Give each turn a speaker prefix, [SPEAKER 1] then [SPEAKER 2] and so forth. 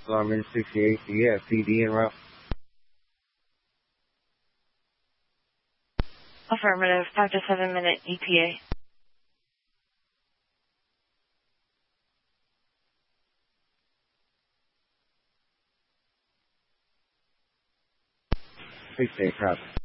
[SPEAKER 1] Alarm 68, yeah, PD en route.
[SPEAKER 2] Affirmative, 5 to 7 minute ETA.
[SPEAKER 1] Please stay proud.